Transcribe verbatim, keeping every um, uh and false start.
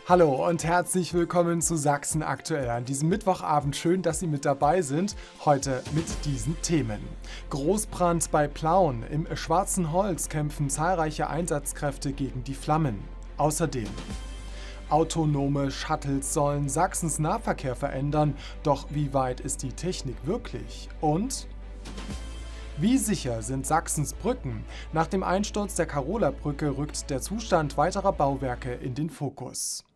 Hallo und herzlich willkommen zu Sachsen aktuell an diesem Mittwochabend. Schön, dass Sie mit dabei sind. Heute mit diesen Themen. Großbrand bei Plauen. Im Schwarzen Holz kämpfen zahlreiche Einsatzkräfte gegen die Flammen. Außerdem: Autonome Shuttles sollen Sachsens Nahverkehr verändern. Doch wie weit ist die Technik wirklich? Und wie sicher sind Sachsens Brücken? Nach dem Einsturz der Karola Brücke rückt der Zustand weiterer Bauwerke in den Fokus.